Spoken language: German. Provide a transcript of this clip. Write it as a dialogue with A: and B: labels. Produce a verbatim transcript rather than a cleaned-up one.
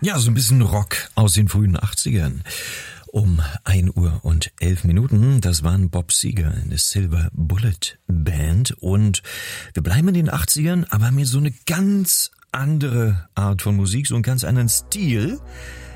A: Ja, so ein bisschen Rock aus den frühen achtzigern. Um ein Uhr und elf Minuten, das waren Bob Seger in der Silver Bullet Band. Und wir bleiben in den achtzigern, aber mit so eine ganz andere Art von Musik, so einen ganz anderen Stil.